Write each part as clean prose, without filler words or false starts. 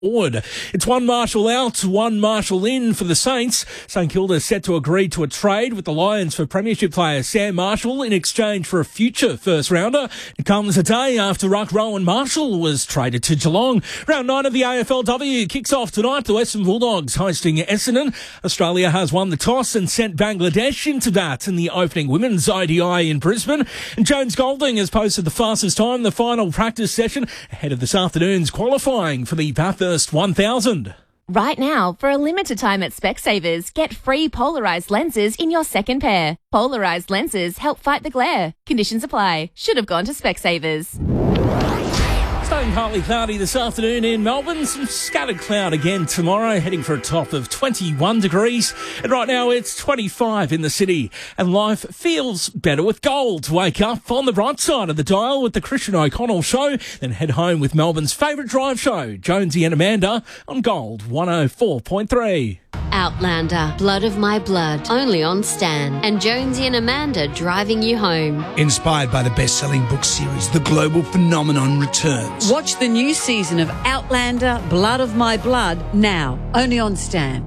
forward. It's one Marshall out, one Marshall in for the Saints. St Kilda set to agree to a trade with the Lions for premiership player Sam Marshall in exchange for a future first rounder. It comes a day after ruck Rowan Marshall was traded to Geelong. Round 9 of the AFLW kicks off tonight. The Western Bulldogs hosting Essendon. Australia has won the toss and sent Bangladesh into bat in the opening women's ODI in Brisbane. And Jones Golding has posted the fastest time in the final practice session ahead of this afternoon's qualifying for the Bathurst 1000. Right now, for a limited time at Specsavers, get free polarised lenses in your second pair. Polarised lenses help fight the glare. Conditions apply. Should have gone to Specsavers. Staying partly cloudy this afternoon in Melbourne. Some scattered cloud again tomorrow, heading for a top of 21 degrees. And right now it's 25 in the city. And life feels better with gold. Wake up on the bright side of the dial with the Christian O'Connell Show. Then head home with Melbourne's favourite drive show, Jonesy and Amanda, on Gold 104.3. Outlander, Blood of My Blood, only on Stan. And Jonesy and Amanda driving you home. Inspired by the best-selling book series, The Global Phenomenon returns. Watch the new season of Outlander, Blood of My Blood, now, only on Stan.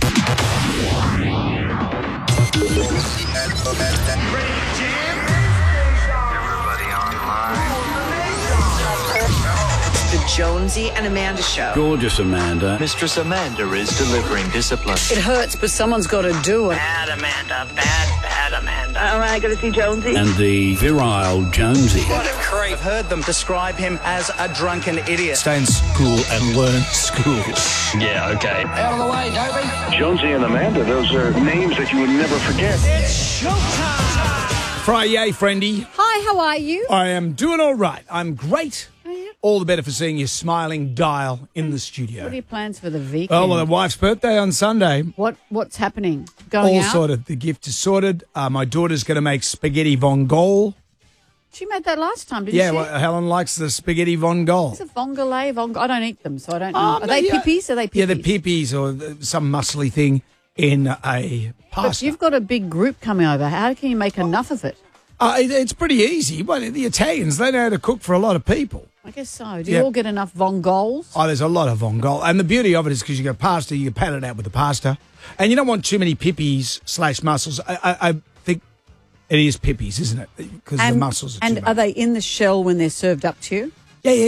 Jonesy and Amanda Show. Gorgeous Amanda. Mistress Amanda is delivering discipline. It hurts, but someone's got to do it. Bad Amanda. Bad Amanda. All right, going to see Jonesy. And the virile Jonesy. What a creep. I've heard them describe him as a drunken idiot. Stay in school and learn school. Yeah, okay. Out of the way, Dobie. Jonesy and Amanda, those are names that you would never forget. It's showtime. Friday, friendy. Hi, how are you? I am doing all right. I'm great. Oh, yeah. All the better for seeing your smiling dial in the studio. What are your plans for the weekend? Oh, well, the wife's birthday on Sunday. What's happening? Going All out? sorted. The gift is sorted. My daughter's going to make spaghetti vongole. She made that last time, didn't she? Yeah, well, Helen likes the spaghetti vongole. It's a vongole. I don't eat them, so I don't know. Oh, Are no, they yeah. pippies? Are they pippies? Yeah, they're pippies or some muscly thing in a pasta. But you've got a big group coming over. How can you make enough of it? It's pretty easy. But the Italians, they know how to cook for a lot of people. I guess so. Do you all get enough vongoles? Oh, there's a lot of vongole. And the beauty of it is because you got pasta, you pat it out with the pasta. And you don't want too many pippies / mussels. I think it is pippies, isn't it? Because the mussels are too And are they in the shell when they're served up to you?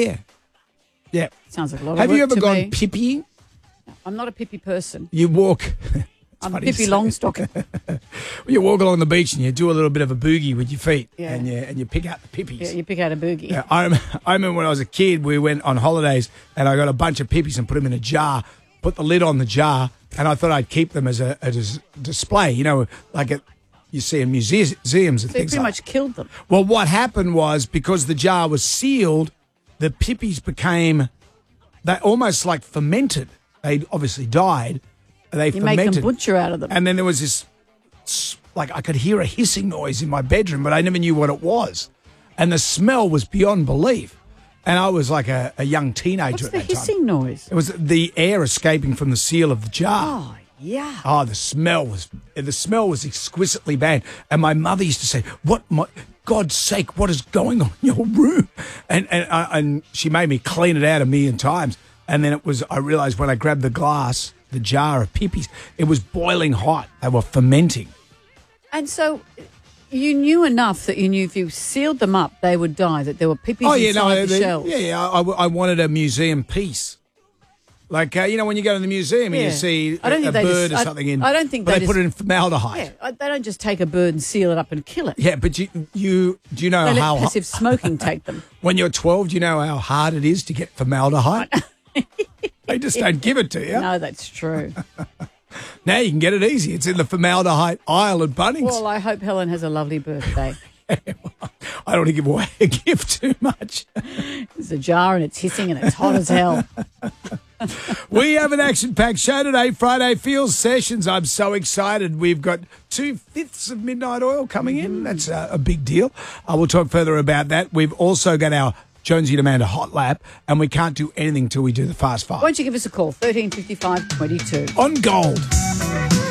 Yeah. Sounds like a lot of Have work you ever to gone me. pippying? I'm not a pippy person. You walk... I'm funny Pippi to say. Longstocking. You walk along the beach and you do a little bit of a boogie with your feet. Yeah. And you pick out the pippies. Yeah, you pick out a boogie. Yeah, I remember when I was a kid, we went on holidays and I got a bunch of pippies and put them in a jar, put the lid on the jar, and I thought I'd keep them as a display, like you see in museums and So you things pretty like much killed them. Well, what happened was because the jar was sealed, the pippies became, they almost like fermented. They obviously died. They You fermented. make a butcher out of them. And then there was this, like I could hear a hissing noise in my bedroom, but I never knew what it was. And the smell was beyond belief. And I was like a young teenager What's at the that time. hissing noise? It was the air escaping from the seal of the jar. Oh, yeah. Oh, the smell was exquisitely bad. And my mother used to say, God's sake, what is going on in your room? And she made me clean it out a million times. And then I realized when I grabbed the jar of pippies, it was boiling hot. They were fermenting. And so you knew enough that you knew if you sealed them up, they would die, that there were pippies inside the shells. I wanted a museum piece. Like, when you go to the museum and you see a bird or something in, I don't think they put it in formaldehyde. Yeah, they don't just take a bird and seal it up and kill it. Yeah, but do you know They how let passive smoking take them. when you're 12, do you know how hard it is to get formaldehyde? They just don't give it to you. No, that's true. Now you can get it easy. It's in the formaldehyde aisle at Bunnings. Well, I hope Helen has a lovely birthday. I don't want to give away a gift too much. There's a jar and it's hissing and it's hot as hell. We have an action-packed show today, Friday Feels Sessions. I'm so excited. We've got 2/5 of Midnight Oil coming in. That's a big deal. We'll talk further about that. We've also got our Jonesy and Amanda hot lap, and we can't do anything till we do the Fast Five. Why don't you give us a call, 1355 22. On Gold.